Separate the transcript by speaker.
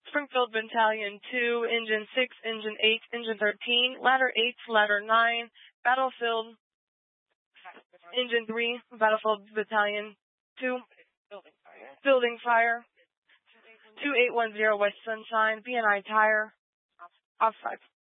Speaker 1: Springfield Battalion 2, Engine 6, Engine 8, Engine 13, Ladder 8, Ladder 9, Battlefield, Engine 3, Battlefield Battalion 2, Building Fire, 2810 West Sunshine, BNI Tire, off 5.